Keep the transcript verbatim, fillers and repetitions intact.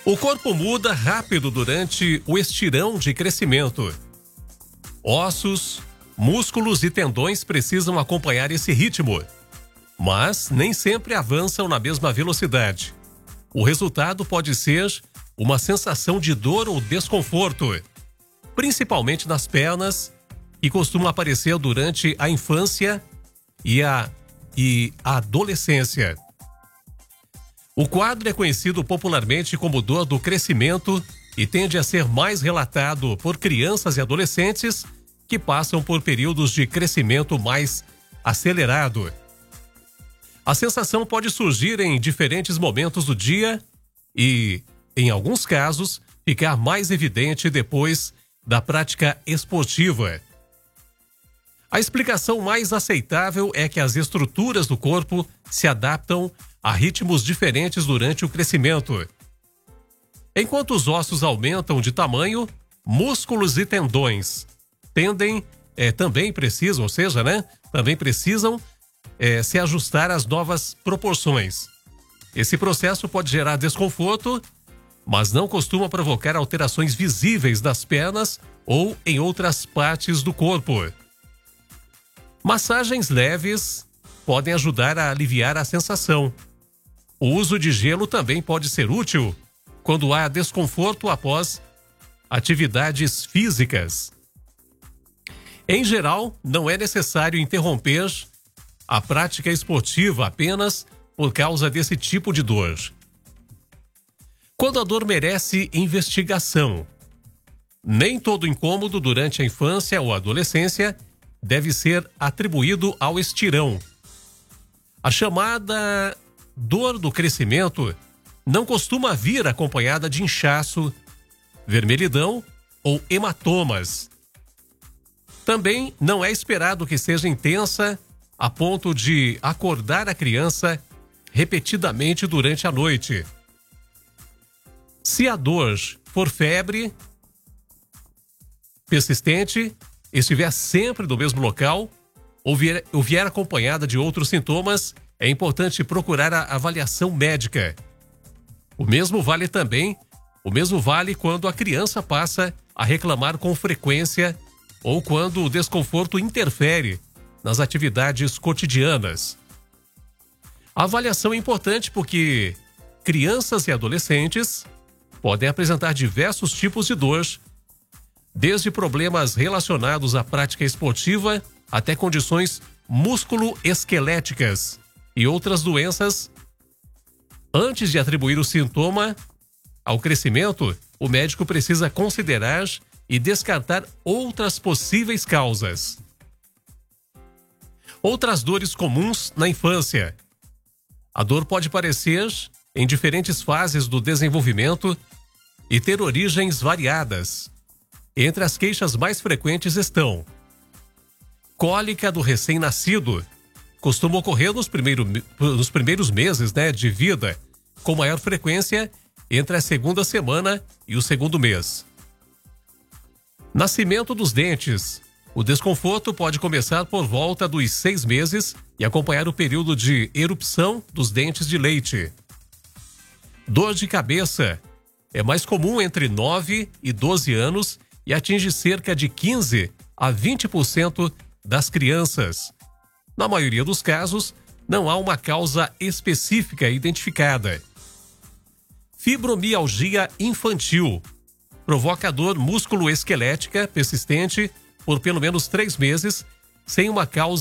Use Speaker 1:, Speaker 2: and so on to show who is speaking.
Speaker 1: O corpo muda rápido durante o estirão de crescimento. Ossos, músculos e tendões precisam acompanhar esse ritmo, mas nem sempre avançam na mesma velocidade. O resultado pode ser uma sensação de dor ou desconforto, principalmente nas pernas, que costuma aparecer durante a infância e a, e a adolescência. O quadro é conhecido popularmente como dor do crescimento e tende a ser mais relatado por crianças e adolescentes que passam por períodos de crescimento mais acelerado. A sensação pode surgir em diferentes momentos do dia e, em alguns casos, ficar mais evidente depois da prática esportiva. A explicação mais aceitável é que as estruturas do corpo se adaptam a ritmos diferentes durante o crescimento. Enquanto os ossos aumentam de tamanho, músculos e tendões tendem, é, também precisam, ou seja, né, também precisam é, se ajustar às novas proporções. Esse processo pode gerar desconforto, mas não costuma provocar alterações visíveis nas pernas ou em outras partes do corpo. Massagens leves podem ajudar a aliviar a sensação. O uso de gelo também pode ser útil quando há desconforto após atividades físicas. Em geral, não é necessário interromper a prática esportiva apenas por causa desse tipo de dor. Quando a dor merece investigação. Nem todo incômodo durante a infância ou adolescência deve ser atribuído ao estirão. A chamada dor do crescimento não costuma vir acompanhada de inchaço, vermelhidão ou hematomas. Também não é esperado que seja intensa a ponto de acordar a criança repetidamente durante a noite. Se a dor for febre persistente, estiver sempre no mesmo local ou vier, ou vier acompanhada de outros sintomas, é importante procurar a avaliação médica. O mesmo vale também, o mesmo vale quando a criança passa a reclamar com frequência ou quando o desconforto interfere nas atividades cotidianas. A avaliação é importante porque crianças e adolescentes podem apresentar diversos tipos de dor, desde problemas relacionados à prática esportiva até condições músculo-esqueléticas e outras doenças. Antes de atribuir o sintoma ao crescimento, o médico precisa considerar e descartar outras possíveis causas. Outras dores comuns na infância. A dor pode aparecer em diferentes fases do desenvolvimento e ter origens variadas. Entre as queixas mais frequentes estão: cólica do recém-nascido, costuma ocorrer nos, primeiro, nos primeiros meses, né, de vida, com maior frequência entre a segunda semana e o segundo mês. Nascimento dos dentes. O desconforto pode começar por volta dos seis meses e acompanhar o período de erupção dos dentes de leite. Dor de cabeça. É mais comum entre nove e doze anos e atinge cerca de quinze a vinte por cento das crianças. Na maioria dos casos, não há uma causa específica identificada. Fibromialgia infantil. Provoca dor músculo-esquelética persistente por pelo menos três meses, sem uma causa